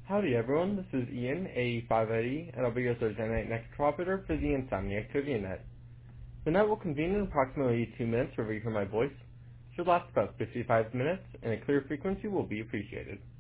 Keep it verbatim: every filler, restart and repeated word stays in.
Howdy everyone, this is Ian, A five eighty, and I'll be your Thursday night next operator for the Insomniac Trivia Net. The net will convene in approximately two minutes wherever you hear my voice. Should last about fifty-five minutes, and a clear frequency will be appreciated.